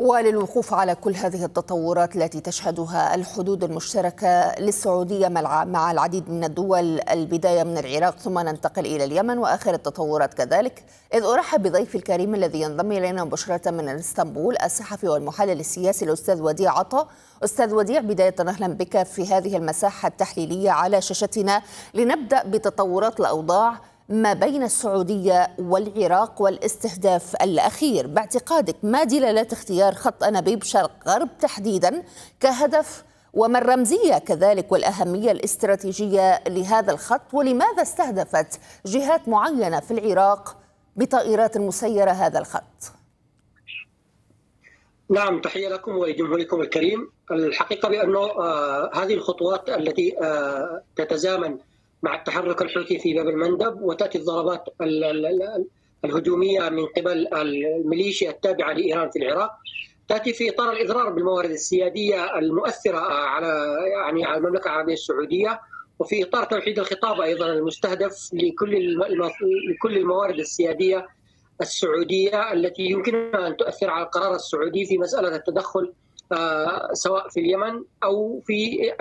وللوقوف على كل هذه التطورات التي تشهدها الحدود المشتركة للسعودية مع العديد من الدول، البداية من العراق ثم ننتقل إلى اليمن وآخر التطورات كذلك، إذ أرحب بضيفي الكريم الذي ينضم إلينا مباشرة من اسطنبول، الصحفي والمحلل السياسي الأستاذ وديع عطا. أستاذ وديع، بداية أهلا بك في هذه المساحة التحليلية على شاشتنا، لنبدأ بتطورات الأوضاع ما بين السعودية والعراق والاستهداف الأخير. باعتقادك ما دلالة اختيار خط أنابيب شرق غرب تحديدا كهدف، وما الرمزية كذلك والأهمية الاستراتيجية لهذا الخط، ولماذا استهدفت جهات معينة في العراق بطائرات مسيرة هذا الخط؟ نعم، تحية لكم ولجمهوركم الكريم. الحقيقة بأنه هذه الخطوات التي تتزامن مع التحرك الحوثي في باب المندب، وتأتي الضربات الهجومية من قبل الميليشيا التابعة لإيران في العراق، تأتي في إطار الإضرار بالموارد السيادية المؤثرة على المملكة العربية السعودية، وفي إطار توحيد الخطاب أيضا المستهدف لكل الموارد السيادية السعودية التي يمكنها أن تؤثر على القرار السعودي في مسألة التدخل سواء في اليمن أو في